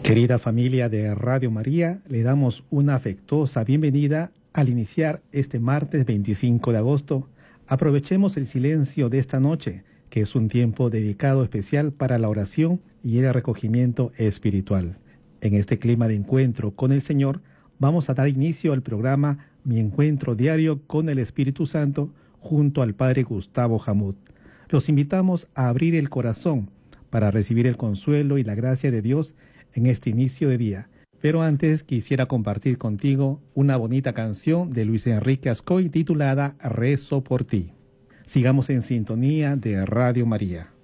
Querida familia de Radio María, le damos una afectuosa bienvenida al iniciar este martes 25 de agosto. Aprovechemos el silencio de esta noche, que es un tiempo dedicado especial para la oración y el recogimiento espiritual. En este clima de encuentro con el Señor, vamos a dar inicio al programa Mi Encuentro Diario con el Espíritu Santo junto al Padre Gustavo Jamut. Los invitamos a abrir el corazón para recibir el consuelo y la gracia de Dios en este inicio de día. Pero antes quisiera compartir contigo una bonita canción de Luis Enrique Ascoy titulada Rezo por ti. Sigamos en sintonía de Radio María.